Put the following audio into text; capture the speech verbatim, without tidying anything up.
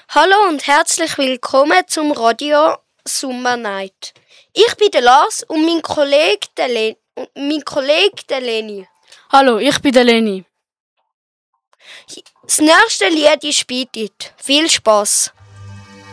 Hallo und herzlich willkommen zum Radio Summer Night. Ich bin der Lars und mein Kollege der, Le- mein Kollege der Leni. Hallo, ich bin der Leni. Das nächste Lied ist «Beat It». Viel Spass!